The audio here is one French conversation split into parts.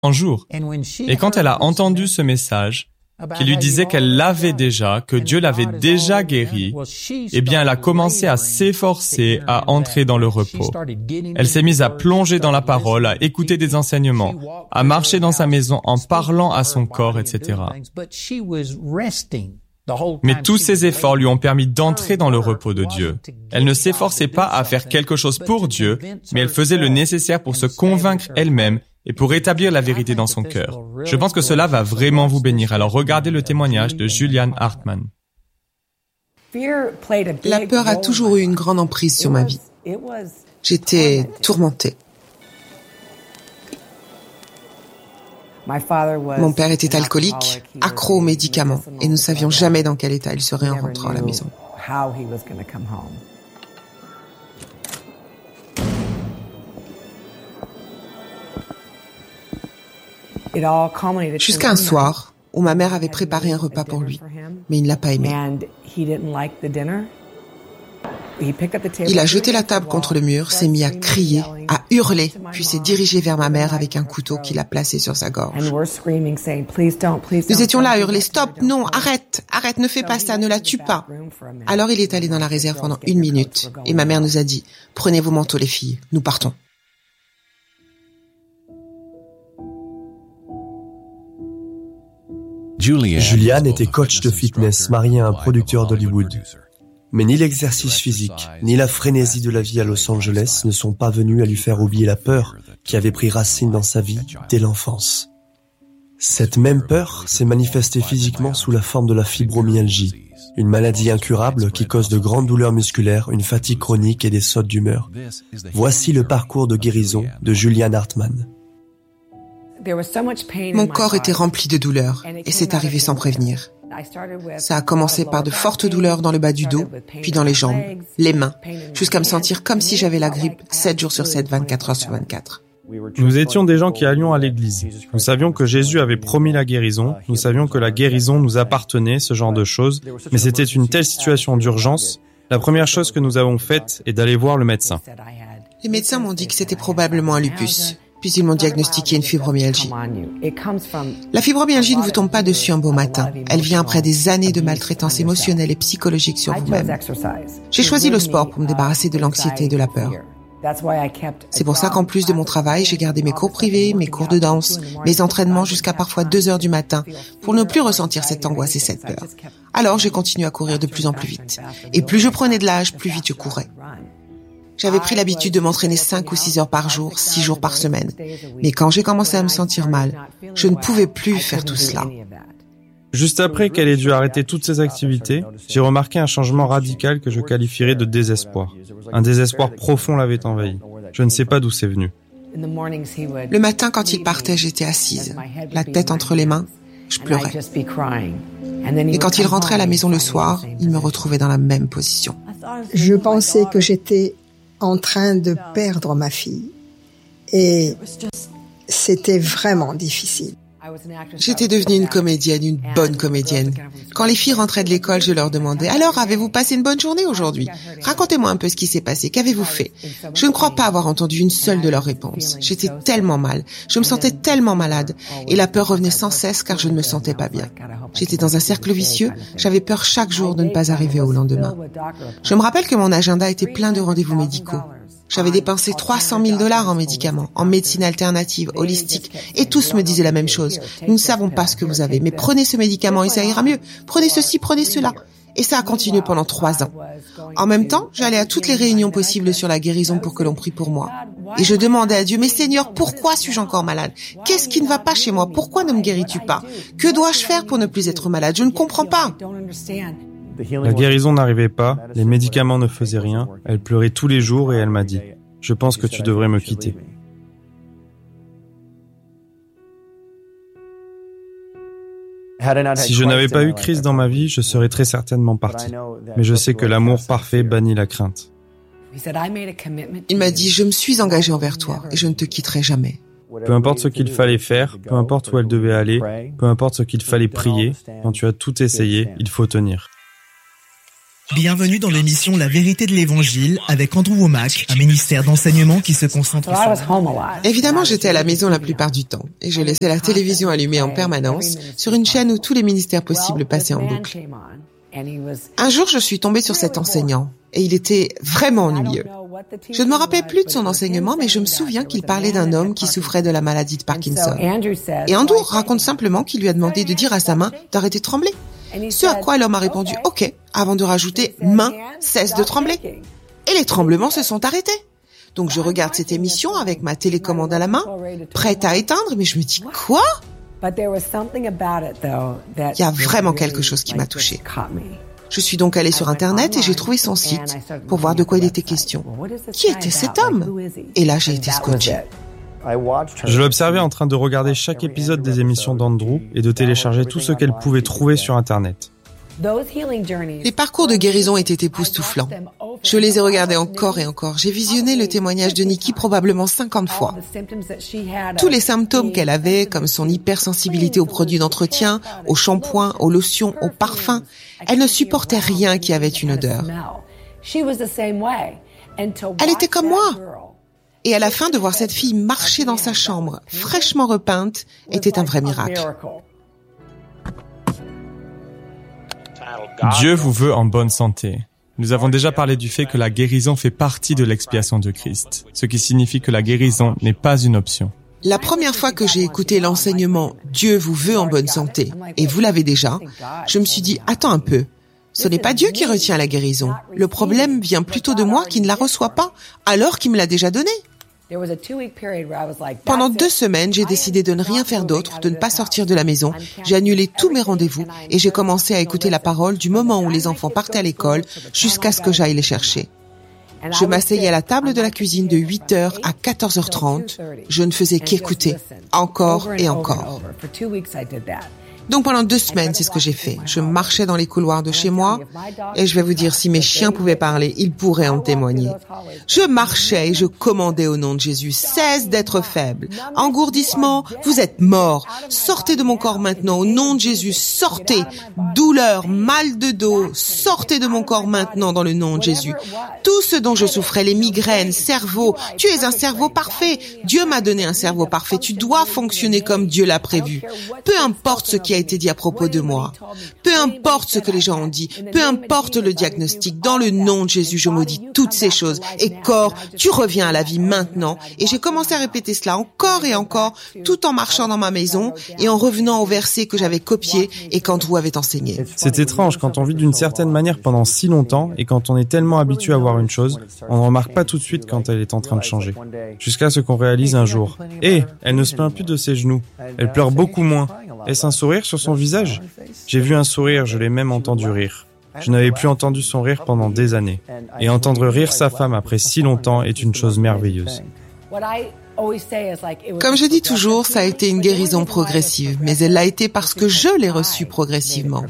jour. Et quand elle a entendu ce message, qui lui disait qu'elle l'avait déjà, que Dieu l'avait déjà guérie, eh bien, elle a commencé à s'efforcer à entrer dans le repos. Elle s'est mise à plonger dans la parole, à écouter des enseignements, à marcher dans sa maison en parlant à son corps, etc. Mais tous ces efforts lui ont permis d'entrer dans le repos de Dieu. Elle ne s'efforçait pas à faire quelque chose pour Dieu, mais elle faisait le nécessaire pour se convaincre elle-même et pour établir la vérité dans son cœur. Je pense que cela va vraiment vous bénir. Alors regardez le témoignage de Julianne Hartman. La peur a toujours eu une grande emprise sur ma vie. J'étais tourmentée. Mon père était alcoolique, accro aux médicaments, et nous ne savions jamais dans quel état il serait en rentrant à la maison. Jusqu'à un soir où ma mère avait préparé un repas pour lui, mais il ne l'a pas aimé. Il a jeté la table contre le mur, s'est mis à crier, à hurler, puis s'est dirigé vers ma mère avec un couteau qu'il a placé sur sa gorge. Nous étions là à hurler « Stop, non, arrête, arrête, ne fais pas ça, ne la tue pas !» Alors il est allé dans la réserve pendant 1 minute et ma mère nous a dit « Prenez vos manteaux les filles, nous partons ». Julianne était coach de fitness mariée à un producteur d'Hollywood. Mais ni l'exercice physique, ni la frénésie de la vie à Los Angeles ne sont pas venus à lui faire oublier la peur qui avait pris racine dans sa vie dès l'enfance. Cette même peur s'est manifestée physiquement sous la forme de la fibromyalgie, une maladie incurable qui cause de grandes douleurs musculaires, une fatigue chronique et des sautes d'humeur. Voici le parcours de guérison de Julianne Hartman. Mon corps était rempli de douleurs et c'est arrivé sans prévenir. Ça a commencé par de fortes douleurs dans le bas du dos, puis dans les jambes, les mains, jusqu'à me sentir comme si j'avais la grippe 7 jours sur 7, 24 heures sur 24. Nous étions des gens qui allions à l'église. Nous savions que Jésus avait promis la guérison. Nous savions que la guérison nous appartenait, ce genre de choses. Mais c'était une telle situation d'urgence. La première chose que nous avons faite est d'aller voir le médecin. Les médecins m'ont dit que c'était probablement un lupus. Puis ils m'ont diagnostiqué une fibromyalgie. La fibromyalgie ne vous tombe pas dessus un beau matin. Elle vient après des années de maltraitance émotionnelle et psychologique sur vous-même. J'ai choisi le sport pour me débarrasser de l'anxiété et de la peur. C'est pour ça qu'en plus de mon travail, j'ai gardé mes cours privés, mes cours de danse, mes entraînements jusqu'à parfois 2 heures du matin pour ne plus ressentir cette angoisse et cette peur. Alors j'ai continué à courir de plus en plus vite. Et plus je prenais de l'âge, plus vite je courais. J'avais pris l'habitude de m'entraîner 5 ou 6 heures par jour, 6 jours par semaine. Mais quand j'ai commencé à me sentir mal, je ne pouvais plus faire tout cela. Juste après qu'elle ait dû arrêter toutes ses activités, j'ai remarqué un changement radical que je qualifierais de désespoir. Un désespoir profond l'avait envahi. Je ne sais pas d'où c'est venu. Le matin, quand il partait, j'étais assise, la tête entre les mains, je pleurais. Et quand il rentrait à la maison le soir, il me retrouvait dans la même position. Je pensais que j'étais en train de perdre ma fille. Et c'était vraiment difficile. J'étais devenue une comédienne, une bonne comédienne. Quand les filles rentraient de l'école, je leur demandais « Alors, avez-vous passé une bonne journée aujourd'hui ? Racontez-moi un peu ce qui s'est passé, qu'avez-vous fait ?» Je ne crois pas avoir entendu une seule de leurs réponses. J'étais tellement mal, je me sentais tellement malade, et la peur revenait sans cesse car je ne me sentais pas bien. J'étais dans un cercle vicieux, j'avais peur chaque jour de ne pas arriver au lendemain. Je me rappelle que mon agenda était plein de rendez-vous médicaux. J'avais dépensé $300,000 en médicaments, en médecine alternative, holistique, et tous me disaient la même chose. Nous ne savons pas ce que vous avez, mais prenez ce médicament et ça ira mieux. Prenez ceci, prenez cela. Et ça a continué pendant 3 ans. En même temps, j'allais à toutes les réunions possibles sur la guérison pour que l'on prie pour moi. Et je demandais à Dieu, mais Seigneur, pourquoi suis-je encore malade? Qu'est-ce qui ne va pas chez moi? Pourquoi ne me guéris-tu pas? Que dois-je faire pour ne plus être malade? Je ne comprends pas. La guérison n'arrivait pas, les médicaments ne faisaient rien, elle pleurait tous les jours et elle m'a dit « Je pense que tu devrais me quitter ». Si je n'avais pas eu Christ dans ma vie, je serais très certainement parti. Mais je sais que l'amour parfait bannit la crainte. Il m'a dit « Je me suis engagé envers toi et je ne te quitterai jamais ». Peu importe ce qu'il fallait faire, peu importe où elle devait aller, peu importe ce qu'il fallait prier, quand tu as tout essayé, il faut tenir. Bienvenue dans l'émission La vérité de l'Évangile avec Andrew Wommack, un ministère d'enseignement qui se concentre sur... Évidemment, j'étais à la maison la plupart du temps et je laissais la télévision allumée en permanence sur une chaîne où tous les ministères possibles passaient en boucle. Un jour, je suis tombée sur cet enseignant et il était vraiment ennuyeux. Je ne me rappelle plus de son enseignement, mais je me souviens qu'il parlait d'un homme qui souffrait de la maladie de Parkinson. Et Andrew raconte simplement qu'il lui a demandé de dire à sa main d'arrêter de trembler. Ce à quoi l'homme a répondu « OK », avant de rajouter « main, cesse de trembler ». Et les tremblements se sont arrêtés. Donc je regarde cette émission avec ma télécommande à la main, prête à éteindre, mais je me dis « Quoi ?» Il y a vraiment quelque chose qui m'a touchée. Je suis donc allée sur Internet et j'ai trouvé son site pour voir de quoi il était question. Qui était cet homme ? Et là, j'ai été scotchée. Je l'observais en train de regarder chaque épisode des émissions d'Andrew et de télécharger tout ce qu'elle pouvait trouver sur Internet. Les parcours de guérison étaient époustouflants. Je les ai regardés encore et encore. J'ai visionné le témoignage de Nikki probablement 50 fois. Tous les symptômes qu'elle avait, comme son hypersensibilité aux produits d'entretien, aux shampoings, aux lotions, aux parfums, elle ne supportait rien qui avait une odeur. Elle était comme moi. Et à la fin, de voir cette fille marcher dans sa chambre, fraîchement repeinte, était un vrai miracle. Dieu vous veut en bonne santé. Nous avons déjà parlé du fait que la guérison fait partie de l'expiation de Christ, ce qui signifie que la guérison n'est pas une option. La première fois que j'ai écouté l'enseignement « Dieu vous veut en bonne santé » et vous l'avez déjà, je me suis dit « Attends un peu, ce n'est pas Dieu qui retient la guérison. Le problème vient plutôt de moi qui ne la reçois pas, alors qu'il me l'a déjà donnée. » Pendant 2 semaines, j'ai décidé de ne rien faire d'autre, de ne pas sortir de la maison. J'ai annulé tous mes rendez-vous et j'ai commencé à écouter la parole du moment où les enfants partaient à l'école jusqu'à ce que j'aille les chercher. Je m'asseyais à la table de la cuisine de 8h à 14h30. Je ne faisais qu'écouter, encore et encore. Donc pendant 2 semaines, c'est ce que j'ai fait. Je marchais dans les couloirs de chez moi et je vais vous dire, si mes chiens pouvaient parler, ils pourraient en témoigner. Je marchais et je commandais au nom de Jésus, cesse d'être faible. Engourdissement, vous êtes mort. Sortez de mon corps maintenant, au nom de Jésus, sortez. Douleur, mal de dos, sortez de mon corps maintenant dans le nom de Jésus. Tout ce dont je souffrais, les migraines, cerveau, tu es un cerveau parfait. Dieu m'a donné un cerveau parfait. Tu dois fonctionner comme Dieu l'a prévu. Peu importe ce qui a été dit à propos de moi. Peu importe ce que les gens ont dit. Peu importe le diagnostic. Dans le nom de Jésus, je maudis toutes ces choses. Et corps, tu reviens à la vie maintenant. Et j'ai commencé à répéter cela encore et encore, tout en marchant dans ma maison et en revenant au verset que j'avais copié et qu'Andrew avait enseigné. C'est étrange quand on vit d'une certaine manière pendant si longtemps et quand on est tellement habitué à voir une chose, on ne remarque pas tout de suite quand elle est en train de changer. Jusqu'à ce qu'on réalise un jour. Elle ne se plaint plus de ses genoux. Elle pleure beaucoup moins. Est-ce un sourire sur son visage ? J'ai vu un sourire, je l'ai même entendu rire. Je n'avais plus entendu son rire pendant des années. Et entendre rire sa femme après si longtemps est une chose merveilleuse. Comme je dis toujours, ça a été une guérison progressive, mais elle l'a été parce que je l'ai reçue progressivement.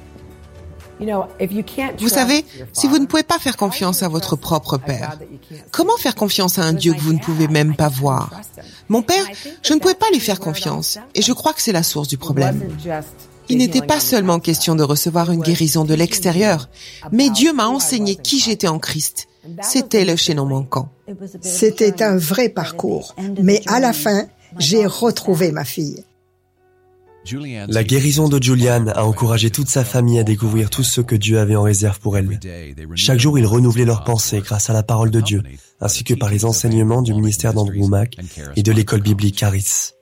Vous savez, si vous ne pouvez pas faire confiance à votre propre père, comment faire confiance à un Dieu que vous ne pouvez même pas voir ? Mon père, je ne pouvais pas lui faire confiance, et je crois que c'est la source du problème. Il n'était pas seulement question de recevoir une guérison de l'extérieur, mais Dieu m'a enseigné qui j'étais en Christ. C'était le chaînon manquant. C'était un vrai parcours, mais à la fin, j'ai retrouvé ma fille. La guérison de Julianne a encouragé toute sa famille à découvrir tout ce que Dieu avait en réserve pour elle. Chaque jour, ils renouvelaient leurs pensées grâce à la parole de Dieu, ainsi que par les enseignements du ministère d'Andrew Wommack et de l'école biblique Charis.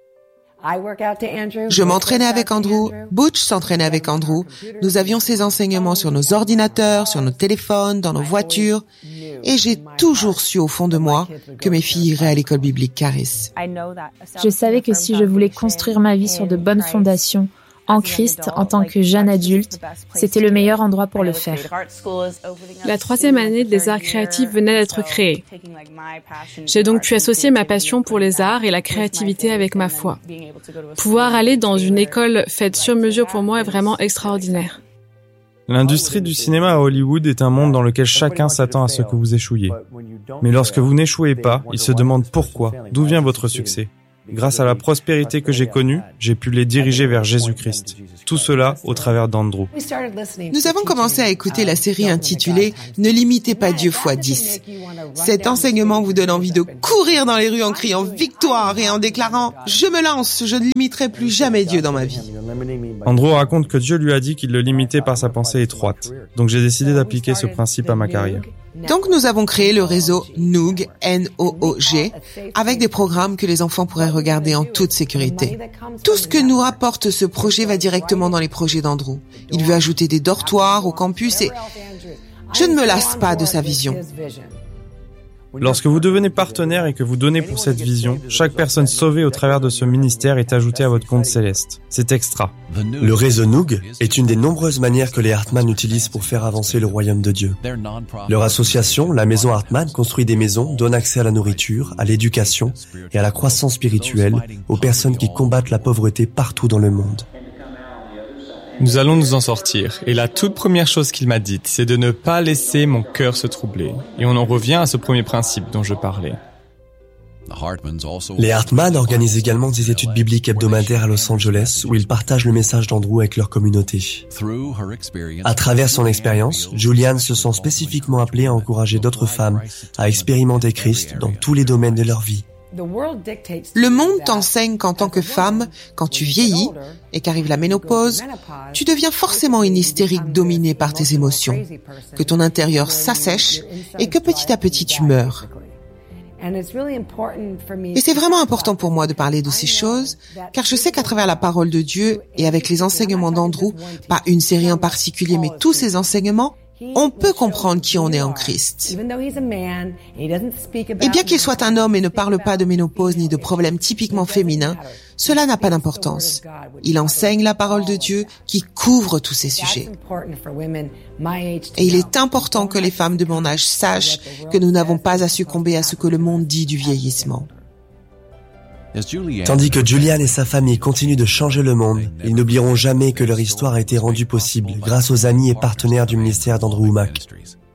Je m'entraînais avec Andrew, Butch s'entraînait avec Andrew. Nous avions ses enseignements sur nos ordinateurs, sur nos téléphones, dans nos voitures. Et j'ai toujours su au fond de moi que mes filles iraient à l'école biblique Charis. Je savais que si je voulais construire ma vie sur de bonnes fondations, en Christ, en tant que jeune adulte, c'était le meilleur endroit pour le faire. La 3e année des arts créatifs venait d'être créée. J'ai donc pu associer ma passion pour les arts et la créativité avec ma foi. Pouvoir aller dans une école faite sur mesure pour moi est vraiment extraordinaire. L'industrie du cinéma à Hollywood est un monde dans lequel chacun s'attend à ce que vous échouiez. Mais lorsque vous n'échouez pas, ils se demandent pourquoi, d'où vient votre succès. Grâce à la prospérité que j'ai connue, j'ai pu les diriger vers Jésus-Christ. Tout cela au travers d'Andrew. Nous avons commencé à écouter la série intitulée « Ne limitez pas Dieu x10 ». Cet enseignement vous donne envie de courir dans les rues en criant « Victoire » et en déclarant « Je me lance, je ne limiterai plus jamais Dieu dans ma vie ». Andrew raconte que Dieu lui a dit qu'il le limitait par sa pensée étroite. Donc j'ai décidé d'appliquer ce principe à ma carrière. Donc nous avons créé le réseau Noog, N-O-O-G, avec des programmes que les enfants pourraient regarder en toute sécurité. Tout ce que nous rapporte ce projet va directement dans les projets d'Andrew. Il veut ajouter des dortoirs au campus et je ne me lasse pas de sa vision. Lorsque vous devenez partenaire et que vous donnez pour cette vision, chaque personne sauvée au travers de ce ministère est ajoutée à votre compte céleste. C'est extra. Le réseau Noog est une des nombreuses manières que les Hartman utilisent pour faire avancer le royaume de Dieu. Leur association, la Maison Hartman, construit des maisons, donne accès à la nourriture, à l'éducation et à la croissance spirituelle aux personnes qui combattent la pauvreté partout dans le monde. Nous allons nous en sortir. Et la toute première chose qu'il m'a dite, c'est de ne pas laisser mon cœur se troubler. Et on en revient à ce premier principe dont je parlais. Les Hartman organisent également des études bibliques hebdomadaires à Los Angeles où ils partagent le message d'Andrew avec leur communauté. À travers son expérience, Julianne se sent spécifiquement appelée à encourager d'autres femmes à expérimenter Christ dans tous les domaines de leur vie. Le monde t'enseigne qu'en tant que femme, quand tu vieillis et qu'arrive la ménopause, tu deviens forcément une hystérique dominée par tes émotions, que ton intérieur s'assèche et que petit à petit tu meurs. Et c'est vraiment important pour moi de parler de ces choses, car je sais qu'à travers la parole de Dieu et avec les enseignements d'Andrew, pas une série en particulier, mais tous ces enseignements, on peut comprendre qui on est en Christ. Et bien qu'il soit un homme et ne parle pas de ménopause ni de problèmes typiquement féminins, cela n'a pas d'importance. Il enseigne la parole de Dieu qui couvre tous ces sujets. Et il est important que les femmes de mon âge sachent que nous n'avons pas à succomber à ce que le monde dit du vieillissement. Tandis que Julianne et sa famille continuent de changer le monde, ils n'oublieront jamais que leur histoire a été rendue possible grâce aux amis et partenaires du ministère d'Andrew Wommack.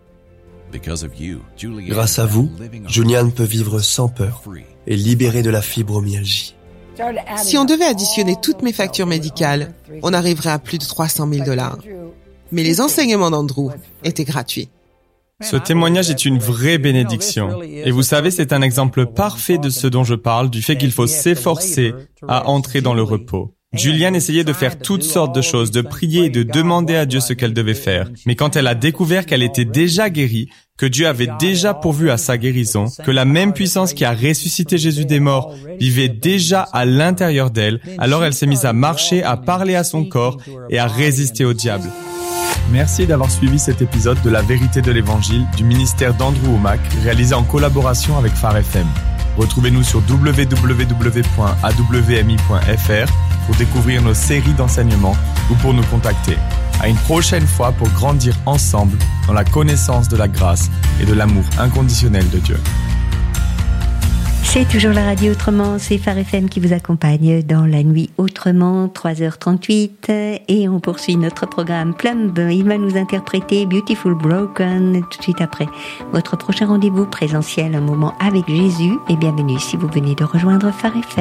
Grâce à vous, Julianne peut vivre sans peur et libérée de la fibromyalgie. Si on devait additionner toutes mes factures médicales, on arriverait à plus de 300 000 $. Mais les enseignements d'Andrew étaient gratuits. Ce témoignage est une vraie bénédiction. Et vous savez, c'est un exemple parfait de ce dont je parle, du fait qu'il faut s'efforcer à entrer dans le repos. Julianne essayait de faire toutes sortes de choses, de prier et de demander à Dieu ce qu'elle devait faire. Mais quand elle a découvert qu'elle était déjà guérie, que Dieu avait déjà pourvu à sa guérison, que la même puissance qui a ressuscité Jésus des morts vivait déjà à l'intérieur d'elle, alors elle s'est mise à marcher, à parler à son corps et à résister au diable. Merci d'avoir suivi cet épisode de La Vérité de l'Évangile du ministère d'Andrew Wommack, réalisé en collaboration avec Phare FM. Retrouvez-nous sur www.awmi.fr pour découvrir nos séries d'enseignements ou pour nous contacter. À une prochaine fois pour grandir ensemble dans la connaissance de la grâce et de l'amour inconditionnel de Dieu. C'est toujours la radio Autrement, c'est Phare FM qui vous accompagne dans la nuit Autrement, 3h38, et on poursuit notre programme Plumb. Il va nous interpréter Beautiful Broken tout de suite après votre prochain rendez-vous présentiel, un moment avec Jésus, et bienvenue si vous venez de rejoindre Phare FM.